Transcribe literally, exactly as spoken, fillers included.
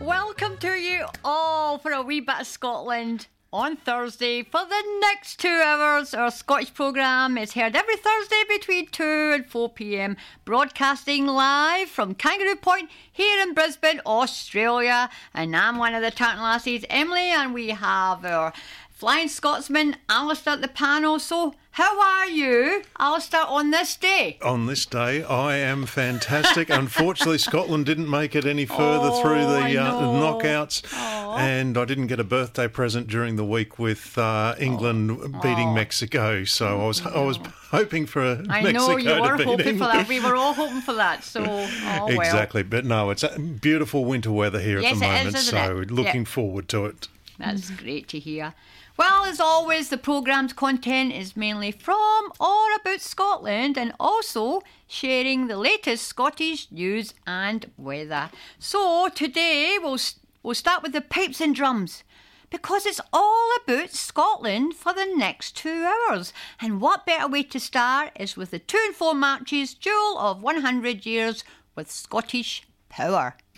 Welcome to you all for a wee bit of Scotland on Thursday. For the next two hours, our Scottish programme is heard every Thursday between two and four p.m, broadcasting live from Kangaroo Point here in Brisbane, Australia. And I'm one of the Tartan Lassies, Emily, and we have our Flying Scotsman, Alistair, at the panel. So, how are you, Alistair, on this day? On this day, I am fantastic. Unfortunately, Scotland didn't make it any further oh, through the uh, knockouts, oh. and I didn't get a birthday present during the week with uh, England oh. beating oh. Mexico. So I was, I was hoping for a I Mexico know you were to beat hoping England. for that. We were all hoping for that. So oh, well. Exactly, but no, it's beautiful winter weather here yes, at the moment. It is, so it? looking yep. forward to it. That's great to hear. Well, as always, the programme's content is mainly from or about Scotland and also sharing the latest Scottish news and weather. So today we'll, we'll start with the pipes and drums because it's all about Scotland for the next two hours. And what better way to start is with the two and four marches duel of one hundred years with Scottish power.